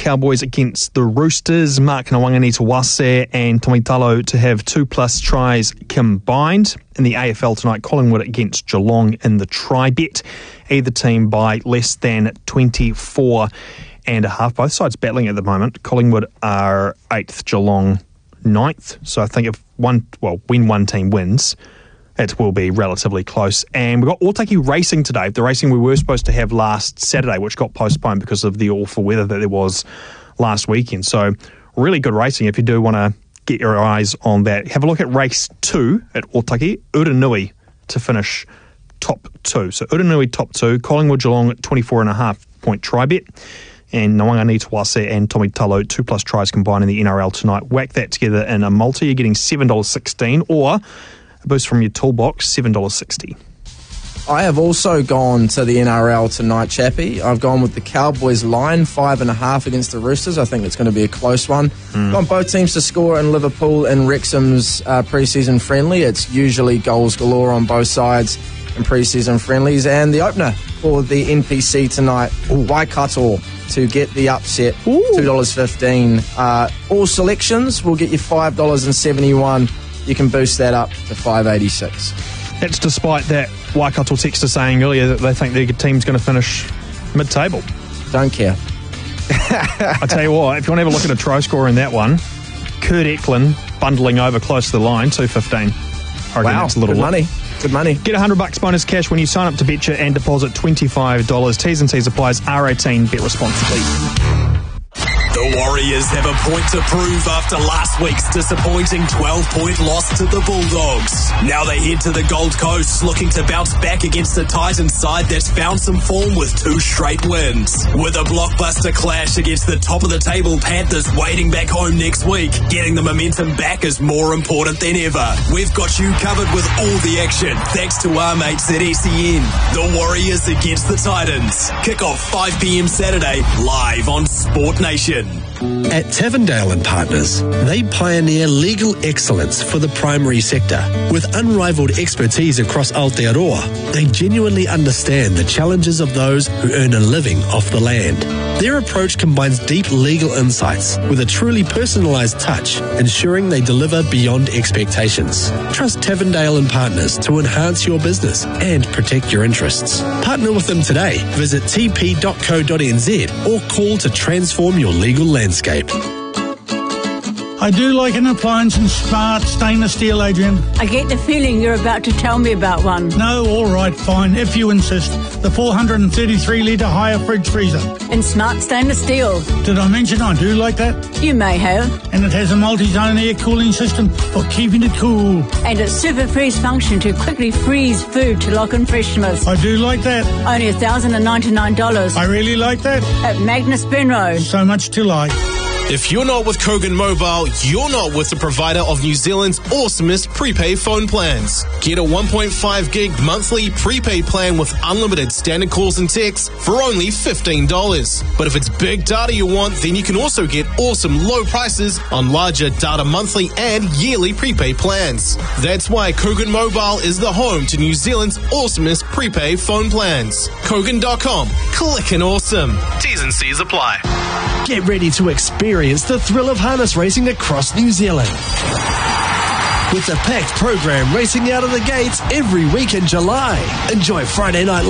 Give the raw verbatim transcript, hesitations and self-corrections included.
Cowboys against the Roosters. Mark Nawaqanitawase and Tommy Talo to have two plus tries combined. In the A F L tonight, Collingwood against Geelong in the try-bet. Either team by less than twenty-four and a half. Both sides battling at the moment. Collingwood are eighth, Geelong ninth. So I think if one, well, when one team wins, it will be relatively close. And we've got Otaki racing today. The racing we were supposed to have last Saturday, which got postponed because of the awful weather that there was last weekend. So really good racing if you do want to get your eyes on that. Have a look at race two at Otaki. Uranui to finish top two. So Uranui top two, Collingwood Geelong twenty-four and a half point try bet. And Nawaqanitawase and Tommy Talo, two plus tries combined in the N R L tonight. Whack that together in a multi, you're getting seven dollars sixteen, or a boost from your toolbox, seven dollars sixty. I have also gone to the N R L tonight, Chappie. I've gone with the Cowboys line, five and a half against the Roosters. I think it's going to be a close one. Mm. Gone both teams to score in Liverpool and Wrexham's uh, pre-season friendly. It's usually goals galore on both sides in pre-season friendlies. And the opener for the N P C tonight, Waikato to get the upset, Ooh. two dollars fifteen. Uh, all selections will get you five dollars seventy-one. You can boost that up to five dollars eighty-six. That's despite that Waikato texter saying earlier that they think their team's going to finish mid-table. Don't care. I tell you what, if you want to have a look at a try score in that one, Kurt Eklund bundling over close to the line, two fifteen. I reckon wow, that's a little good look. money. Good money. Get one hundred bucks bonus cash when you sign up to Betcha and deposit twenty-five dollars. T's and C's applies. R eighteen. Bet responsibly. The Warriors have a point to prove after last week's disappointing twelve-point loss to the Bulldogs. Now they head to the Gold Coast looking to bounce back against the Titans side that's found some form with two straight wins. With a blockbuster clash against the top-of-the-table Panthers waiting back home next week, getting the momentum back is more important than ever. We've got you covered with all the action thanks to our mates at S E N. The Warriors against the Titans. Kick off five p.m. Saturday, live on Sport Nation. At Tavendale and Partners, they pioneer legal excellence for the primary sector. With unrivaled expertise across Aotearoa, they genuinely understand the challenges of those who earn a living off the land. Their approach combines deep legal insights with a truly personalised touch, ensuring they deliver beyond expectations. Trust Tavendale and Partners to enhance your business and protect your interests. Partner with them today. Visit t p dot co dot n z or call to transform your legal landscape. I do like an appliance in smart stainless steel, Adrian. I get the feeling you're about to tell me about one. No, all right, fine, if you insist. The four hundred thirty-three litre higher fridge freezer. In smart stainless steel. Did I mention I do like that? You may have. And it has a multi-zone air cooling system for keeping it cool. And its super freeze function to quickly freeze food to lock in freshness. I do like that. Only one thousand ninety-nine dollars. I really like that. At Magnus Benro. So much to like. If you're not with Kogan Mobile, you're not with the provider of New Zealand's awesomest prepaid phone plans. Get a one point five gig monthly prepaid plan with unlimited standard calls and texts for only fifteen dollars. But if it's big data you want, then you can also get awesome low prices on larger data monthly and yearly prepaid plans. That's why Kogan Mobile is the home to New Zealand's awesomest prepaid phone plans. Kogan dot com. Click and awesome. T's and C's apply. Get ready to experience the thrill of harness racing across New Zealand. With a packed program racing out of the gates every week in July. Enjoy Friday night